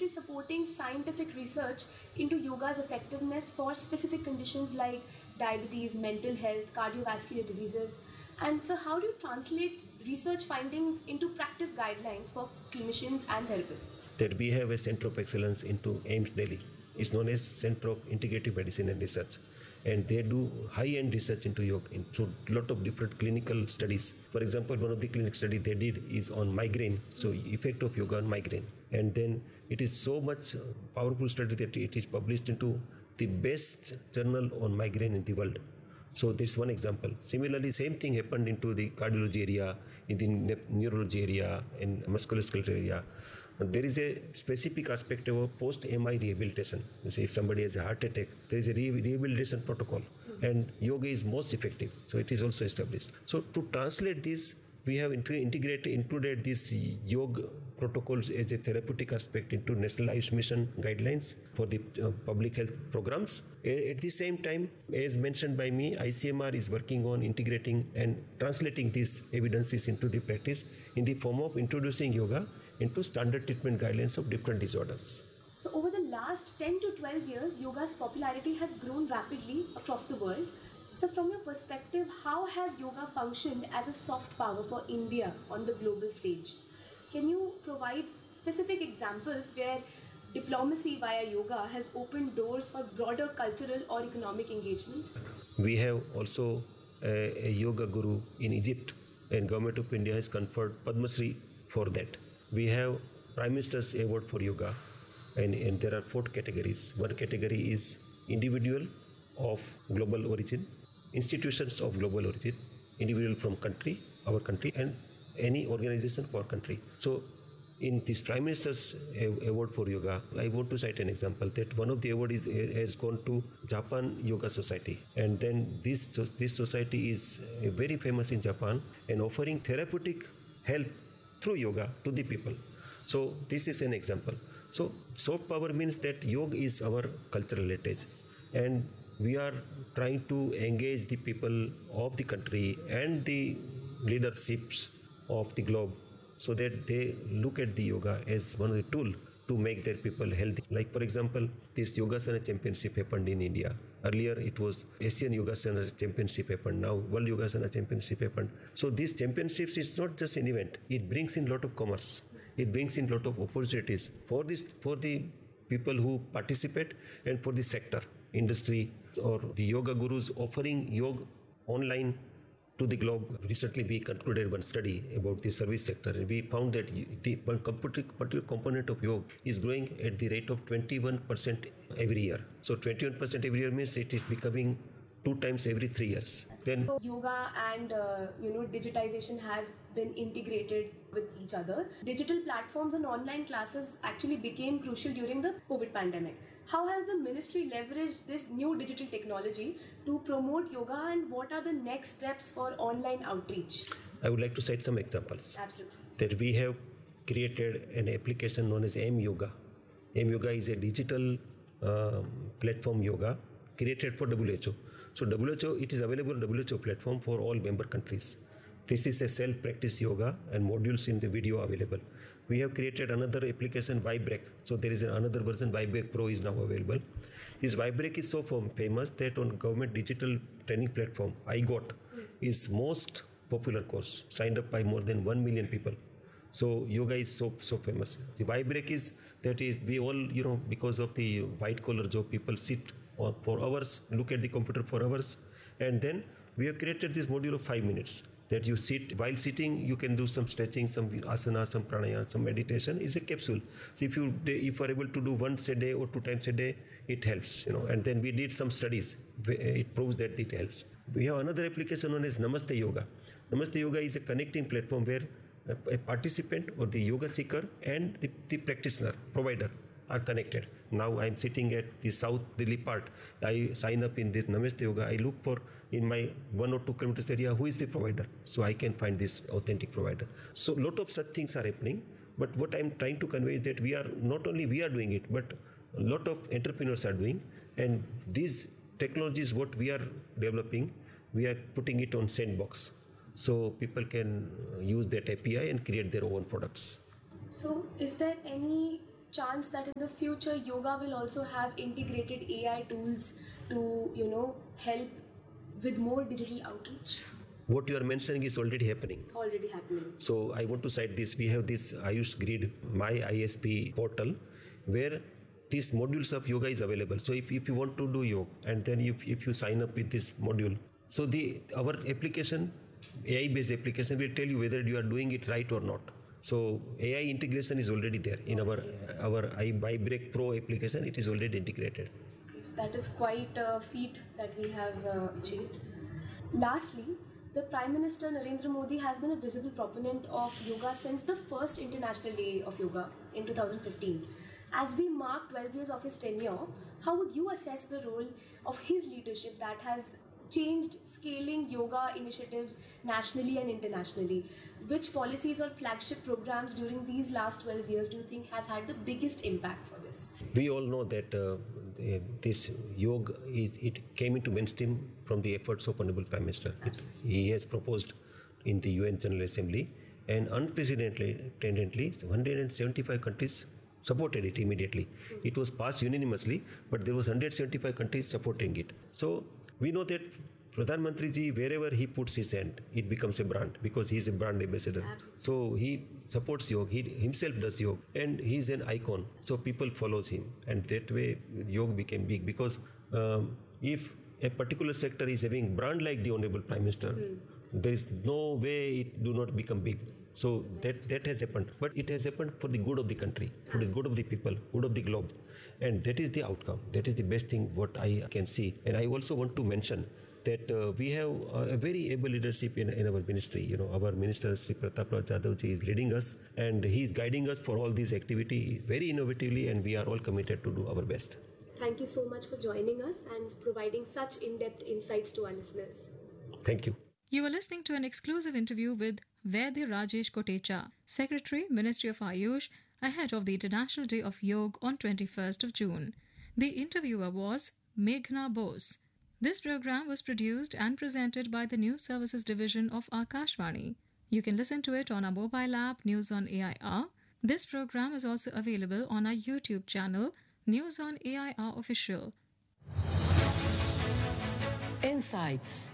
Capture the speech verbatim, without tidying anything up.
ministry supporting scientific research into yoga's effectiveness for specific conditions like diabetes, mental health, cardiovascular diseases? And so how do you translate research findings into practice guidelines for clinicians and therapists? That we have a center of excellence into AIIMS Delhi. It's known as Center of Integrative Medicine and Research. And they do high-end research into yoga, into a lot of different clinical studies. For example, one of the clinical studies they did is on migraine, so effect of yoga on migraine. And then it is so much powerful study that it is published into the best journal on migraine in the world. So this is one example. Similarly, same thing happened into the cardiology area, in the ne- neurology area, in musculoskeletal area. There is a specific aspect of post-M I rehabilitation. You see, if somebody has a heart attack, there is a re- rehabilitation protocol, and yoga is most effective. So it is also established. So to translate this, we have integrated, included these yoga protocols as a therapeutic aspect into National Ayush Mission guidelines for the uh, public health programs. At the same time, as mentioned by me, I C M R is working on integrating and translating these evidences into the practice in the form of introducing yoga into standard treatment guidelines of different disorders. So over the last ten to twelve years, yoga's popularity has grown rapidly across the world. So from your perspective, how has yoga functioned as a soft power for India on the global stage? Can you provide specific examples where diplomacy via yoga has opened doors for broader cultural or economic engagement? We have also a, a yoga guru in Egypt, and Government of India has conferred Padma Shri for that. We have Prime Minister's Award for Yoga, and, and there are four categories. One category is individual of global origin, institutions of global origin, individual from country, our country, and any organization for country. So in this Prime Minister's Award for Yoga, I want to cite an example that one of the award is has gone to Japan Yoga Society, and then this this society is very famous in Japan and offering therapeutic help through yoga to the people. So this is an example. So soft power means that yoga is our cultural heritage, and we are trying to engage the people of the country and the leaderships of the globe so that they look at the yoga as one of the tools to make their people healthy. Like for example, this Yogasana Championship happened in India. Earlier it was Asian Yogasana Championship happened. Now World Yogasana Championship happened. So these championships is not just an event. It brings in a lot of commerce. It brings in a lot of opportunities for this for the people who participate and for the sector, industry, or the yoga gurus offering yoga online to the globe. Recently we concluded one study about the service sector, and we found that the particular component of yoga is growing at the rate of twenty-one percent every year. So twenty-one percent every year means it is becoming two times every three years. Then so yoga and uh, you know digitization has been integrated with each other. Digital platforms and online classes actually became crucial during the COVID pandemic. How has the ministry leveraged this new digital technology to promote yoga, and what are the next steps for online outreach? I would like to cite some examples. Absolutely. That we have created an application known as AIM Yoga. AIM Yoga is a digital uh, platform yoga created for W H O. So W H O, it is available on W H O platform for all member countries. This is a self-practice yoga and modules in the video available. We have created another application, Vibrek. So there is another version, Vibrek Pro is now available. This Vibrek is so famous that on government digital training platform, I got is most popular course, signed up by more than one million people. So yoga is so so famous. The Vibrek is that is we all, you know, because of the white collar job, people sit for hours, look at the computer for hours, and then we have created this module of five minutes that you sit. While sitting, you can do some stretching, some asana, some pranayama, some meditation. It's a capsule. So if you if you are able to do once a day or two times a day, it helps, you know. And then we did some studies. It proves that it helps. We have another application known as Namaste Yoga. Namaste Yoga is a connecting platform where a participant or the yoga seeker and the, the practitioner, provider are connected. Now I am sitting at the South Delhi part. I sign up in the Namaste Yoga. I look for in my one or two kilometers area who is the provider, so I can find this authentic provider. So lot of such things are happening. But what I am trying to convey is that we are not only we are doing it, but a lot of entrepreneurs are doing. And these technologies, what we are developing, we are putting it on sandbox, so people can use that A P I and create their own products. So is there any chance that in the future yoga will also have integrated A I tools to, you know, help with more digital outreach? What you are mentioning is already happening. Already happening. So I want to cite this. We have this Ayush Grid, my I S P portal, where these modules of yoga is available. So if, if you want to do yoga, and then if, if you sign up with this module, so the our application, A I-based application, will tell you whether you are doing it right or not. So A I integration is already there in our our iBreak Pro application. It is already integrated. Okay, so that is quite a feat that we have uh, achieved. Lastly, the Prime Minister Narendra Modi has been a visible proponent of yoga since the first International Day of Yoga in two thousand fifteen. As we mark twelve years of his tenure, how would you assess the role of his leadership that has changed scaling yoga initiatives nationally and internationally? Which policies or flagship programs during these last twelve years do you think has had the biggest impact for this? We all know that uh, this yoga, it, it came into mainstream from the efforts of Honorable Prime Minister. It, he has proposed in the U N General Assembly, and unprecedentedly, one hundred seventy-five countries supported it immediately. Mm-hmm. It was passed unanimously, but there was one hundred seventy-five countries supporting it. So we know that Pradhan Mantri ji, wherever he puts his hand, it becomes a brand, because he is a brand ambassador. So he supports yoga, he himself does yoga, and he is an icon. So people follows him, and that way yoga became big, because um, if a particular sector is having brand like the Honorable Prime Minister, mm. there is no way it do not become big. So that, that has happened. But it has happened for the good of the country, for the good of the people, good of the globe. And that is the outcome. That is the best thing what I can see. And I also want to mention that uh, we have a very able leadership in, in our ministry. You know, our minister, Sri Pratap Rao Jadhav ji, is leading us, and he is guiding us for all these activity very innovatively, and we are all committed to do our best. Thank you so much for joining us and providing such in-depth insights to our listeners. Thank you. You are listening to an exclusive interview with Vaidya Rajesh Kotecha, Secretary, Ministry of Ayush, ahead of the International Day of Yoga on twenty-first of June. The interviewer was Meghna Bose. This program was produced and presented by the News Services Division of Akashvani. You can listen to it on our mobile app, News on A I R. This program is also available on our YouTube channel, News on A I R Official. Insights.